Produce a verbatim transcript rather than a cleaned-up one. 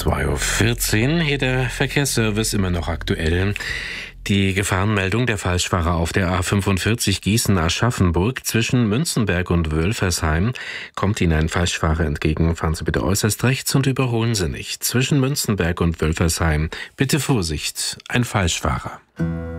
zwei Uhr vierzehn, hier der Verkehrsservice immer noch aktuell. Die Gefahrenmeldung der Falschfahrer auf der A fünfundvierzig Gießen-Aschaffenburg zwischen Münzenberg und Wölfersheim. Kommt Ihnen ein Falschfahrer entgegen, fahren Sie bitte äußerst rechts und überholen Sie nicht. Zwischen Münzenberg und Wölfersheim bitte Vorsicht, ein Falschfahrer.